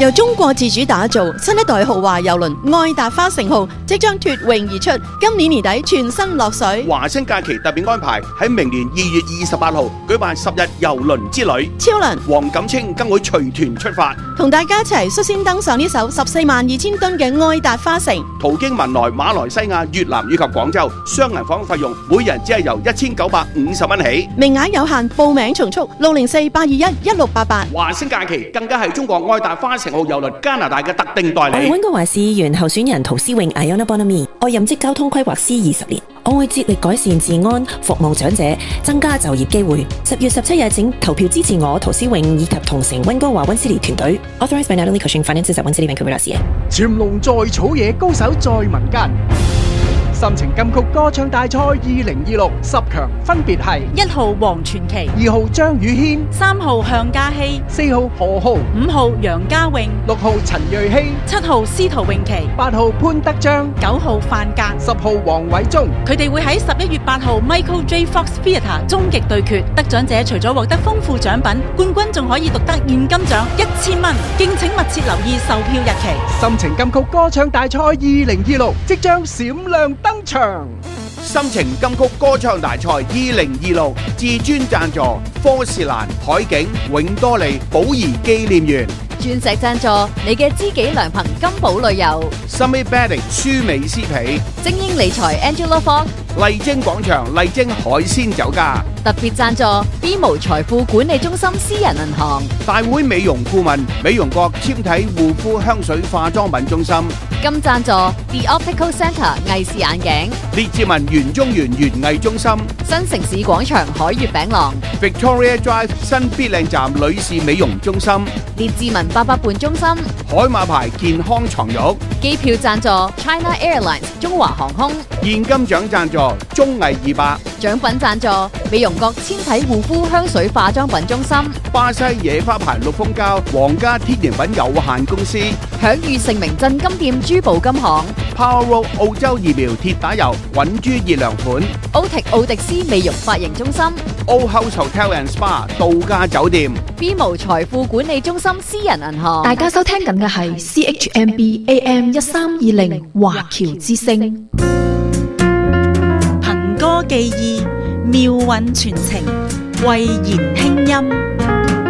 由中國自主打造新一代豪華郵輪愛達花城號即將脫穎而出，今年年底全身落水。 華星假期特別安排喺明年2月28號舉辦10日郵輪之旅， 超能黃錦清更會隨團出發， 同大家一齊率先登上呢艘142000噸嘅愛達花城， 途經文萊、馬來西亞、越南以及廣州，雙人房費用每人只係由1950蚊起， 名額有限，報名從速604-821-1688。 華星假期更加係中國愛達花城號郵輪加拿大嘅特定代理。 我係溫哥華市議員候選人陶思穎 Iona Bonamy， 我任職交通規劃師20年，我會致力改善治安，服務長者，增加就業機會。10月17日請投票支持我陶思穎以及同城溫哥華溫斯利團隊。Authorized by Natalie Cushing Finances at One City Vancouver.ca。 潛龍在草野，高手在民間。心情金曲歌唱大賽2026 10強分別係 1號黃傳奇、 2號張宇軒、 3號向嘉熙、 4號何浩、 5號楊家穎、 6號陳瑞希、 7號司徒詠琪、 8號潘德章、 9號范格、 10號黃偉忠。 佢哋會喺11月8號 Michael J. Fox Theatre 終極對決，得獎者除咗獲得豐富獎品，冠軍仲可以獨得現金獎1000蚊。敬請密切留意售票日期。 心情金曲歌唱大賽2026即將閃亮登場。 心情金曲歌唱大賽2026至尊贊助科士蘭、海景、永多利、寶儀紀念園， 鑽石贊助你嘅知己良朋金寶旅遊， Summit Bedding 舒美斯皮， 精英理財 Angela Fox， 麗晶廣場麗晶海鮮酒家， 特別贊助 BMO 財富管理中心私人銀行， 大會美容顧問美容國纖體護膚香水化妝品中心， 金贊助 The Optical Centre 藝視眼鏡， 列治文園中園園藝中心， 新城市廣場海悅餅廊， Victoria Drive 新必靚站女士美容中心， 列治文88伴中心， 海馬牌健康床褥， 機票贊助 China Airlines 中華航空， 現金獎贊助綜藝200， 獎品贊助美容國纖體護膚香水化妝品中心， 巴西野花牌綠蜂膠皇家天然品有限公司， 享譽盛名鎮金店珠寶金行， Power Road 澳洲疫苗鐵打油穩珠熱涼款， 奧迪斯美容髮型中心， Old House Hotel and Spa 度假酒店， BMO 財富管理中心私人銀行。 大家收聽緊嘅係 CHMB AM 1320華僑之聲， 憑歌寄意，妙韻傳情，慧言輕音。